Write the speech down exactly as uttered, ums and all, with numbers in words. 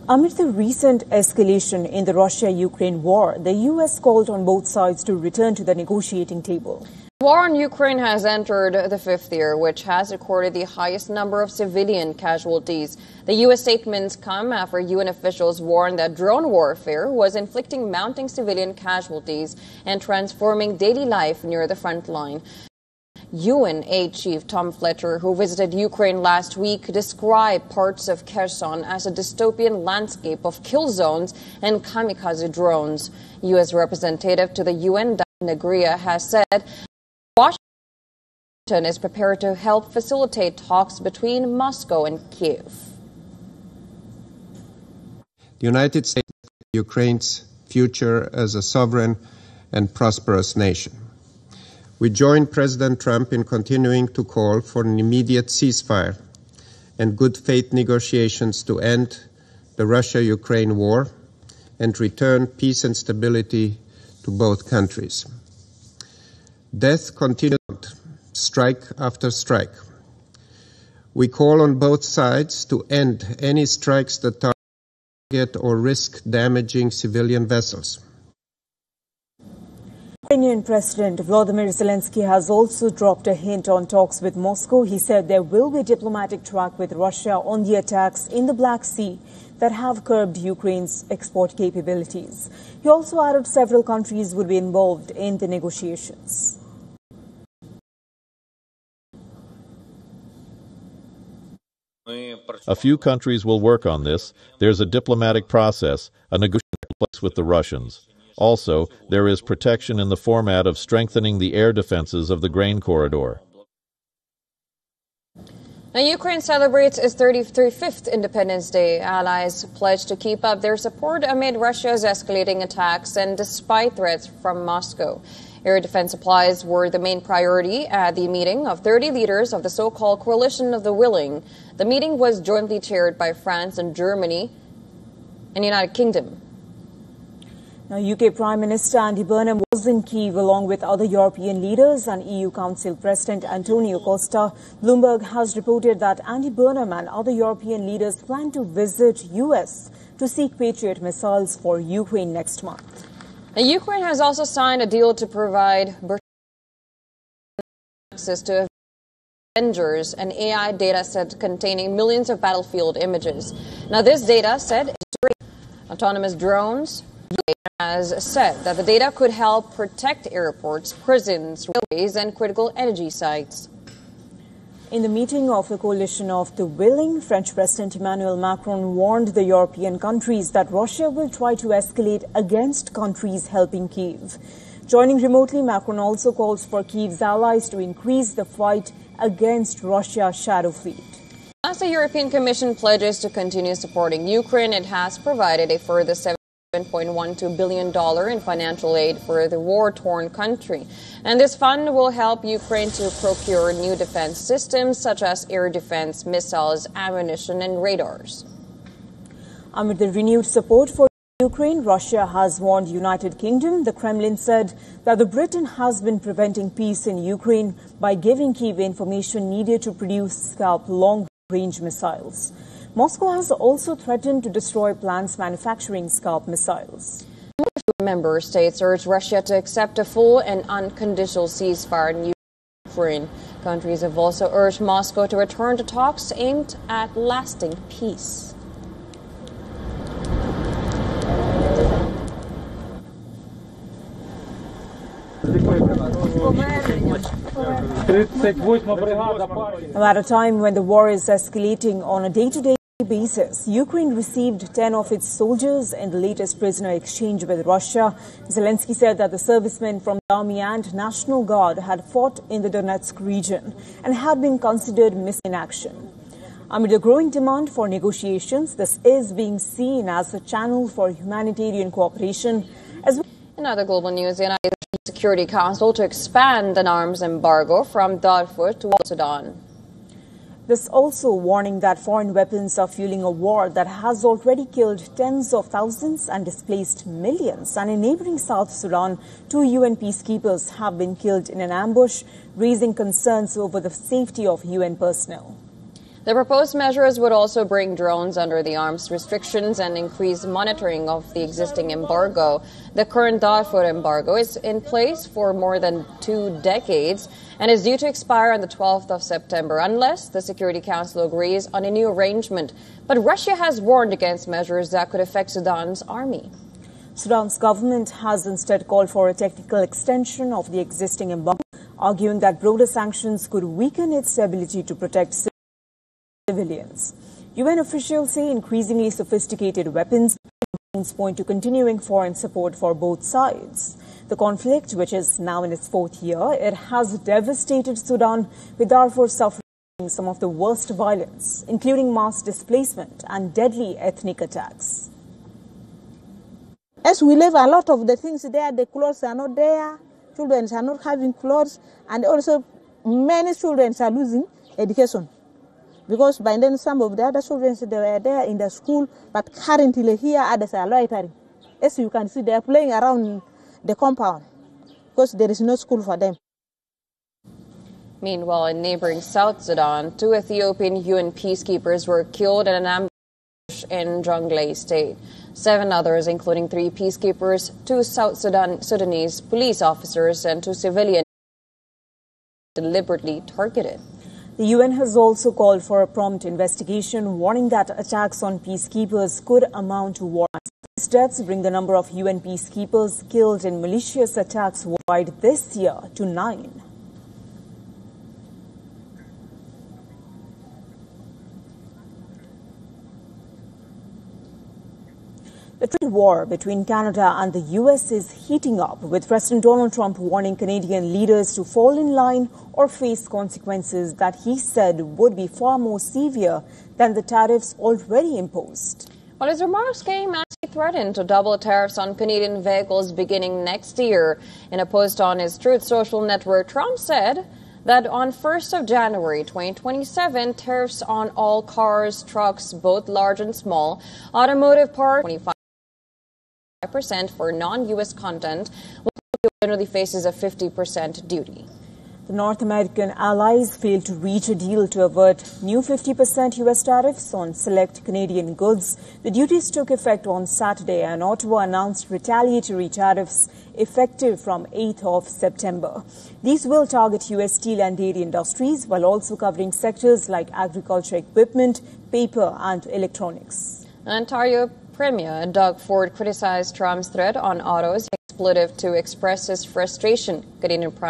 Amid the recent escalation in the Russia-Ukraine war, the U S called on both sides to return to the negotiating table. The war on Ukraine has entered the fifth year, which has recorded the highest number of civilian casualties. The U S statements come after U N officials warned that drone warfare was inflicting mounting civilian casualties and transforming daily life near the front line. U N Aid Chief Tom Fletcher, who visited Ukraine last week, described parts of Kherson as a dystopian landscape of kill zones and kamikaze drones. U S representative to the U N, Negria, has said Washington is prepared to help facilitate talks between Moscow and Kiev. The United States is Ukraine's future as a sovereign and prosperous nation. We join President Trump in continuing to call for an immediate ceasefire and good faith negotiations to end the Russia-Ukraine war and return peace and stability to both countries. Death continued, strike after strike. We call on both sides to end any strikes that target or risk damaging civilian vessels. Ukrainian President Volodymyr Zelensky has also dropped a hint on talks with Moscow. He said there will be a diplomatic track with Russia on the attacks in the Black Sea that have curbed Ukraine's export capabilities. He also added several countries would be involved in the negotiations. A few countries will work on this. There's a diplomatic process, a negotiation with the Russians. Also, there is protection in the format of strengthening the air defenses of the grain corridor. Now, Ukraine celebrates its thirty-fifth Independence Day. Allies pledged to keep up their support amid Russia's escalating attacks and despite threats from Moscow. Air defense supplies were the main priority at the meeting of thirty leaders of the so-called Coalition of the Willing. The meeting was jointly chaired by France and Germany and the United Kingdom. Now, U K Prime Minister Andy Burnham was in Kyiv along with other European leaders and E U Council President Antonio Costa. Bloomberg has reported that Andy Burnham and other European leaders plan to visit U S to seek Patriot missiles for Ukraine next month. Now, Ukraine has also signed a deal to provide access to Avengers, an A I data set containing millions of battlefield images. Now, this data set is autonomous drones. Has said that the data could help protect airports, prisons, railways, and critical energy sites. In the meeting of the Coalition of the Willing, French President Emmanuel Macron warned the European countries that Russia will try to escalate against countries helping Kyiv. Joining remotely, Macron also calls for Kyiv's allies to increase the fight against Russia's shadow fleet. As the European Commission pledges to continue supporting Ukraine, it has provided a further seven point one two billion dollars in financial aid for the war-torn country. And this fund will help Ukraine to procure new defense systems such as air defense, missiles, ammunition, and radars. Amid the renewed support for Ukraine, Russia has warned the United Kingdom. The Kremlin said that the Britain has been preventing peace in Ukraine by giving Kyiv information needed to produce Scalp long-range missiles. Moscow has also threatened to destroy plants manufacturing Scalp missiles. Member states urged Russia to accept a full and unconditional ceasefire in Ukraine. Countries have also urged Moscow to return to talks aimed at lasting peace. At a time when the war is escalating on a day-to-day basis, Ukraine received ten of its soldiers in the latest prisoner exchange with Russia. Zelensky said that the servicemen from the Army and National Guard had fought in the Donetsk region and had been considered missing in action. Amid a growing demand for negotiations, this is being seen as a channel for humanitarian cooperation. As well. In other global news, the United Nations Security Council to expand an arms embargo from Darfur to Sudan. This also warning that foreign weapons are fueling a war that has already killed tens of thousands and displaced millions. And in neighboring South Sudan, two U N peacekeepers have been killed in an ambush, raising concerns over the safety of U N personnel. The proposed measures would also bring drones under the arms restrictions and increase monitoring of the existing embargo. The current Darfur embargo is in place for more than two decades and is due to expire on the twelfth of September unless the Security Council agrees on a new arrangement. But Russia has warned against measures that could affect Sudan's army. Sudan's government has instead called for a technical extension of the existing embargo, arguing that broader sanctions could weaken its ability to protect civilians. U N officials say increasingly sophisticated weapons point to continuing foreign support for both sides. The conflict, which is now in its fourth year, it has devastated Sudan, with Darfur suffering some of the worst violence, including mass displacement and deadly ethnic attacks. As we live, a lot of the things there, the clothes are not there, children are not having clothes, and also many children are losing education. Because by then some of the other children, they were there in the school, but currently here others are loitering. As you can see, they are playing around the compound because there is no school for them. Meanwhile, in neighboring South Sudan, two Ethiopian U N peacekeepers were killed in an ambush in Jonglei State. Seven others, including three peacekeepers, two South Sudan Sudanese police officers, and two civilians, deliberately targeted. The U N has also called for a prompt investigation, warning that attacks on peacekeepers could amount to war. These deaths bring the number of U N peacekeepers killed in malicious attacks worldwide this year to nine. The trade war between Canada and the U S is heating up, with President Donald Trump warning Canadian leaders to fall in line or face consequences that he said would be far more severe than the tariffs already imposed. Well, his remarks came as he threatened to double tariffs on Canadian vehicles beginning next year. In a post on his Truth Social network, Trump said that on first of January twenty twenty-seven, tariffs on all cars, trucks, both large and small, automotive parts, twenty-five percent for non-U S content, while generally faces a fifty percent duty. The North American allies failed to reach a deal to avert new fifty percent U S tariffs on select Canadian goods. The duties took effect on Saturday, and Ottawa announced retaliatory tariffs effective from eighth of September. These will target U S steel and dairy industries, while also covering sectors like agriculture equipment, paper and electronics. Ontario Premier Doug Ford criticized Trump's threat on autos expletive to express his frustration. Canadian Prime